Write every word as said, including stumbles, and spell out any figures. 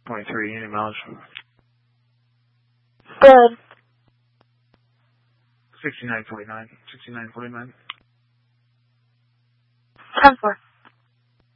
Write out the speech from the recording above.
twenty-three unit miles. Good. sixty-nine forty-nine. sixty-nine forty-nine. ten four.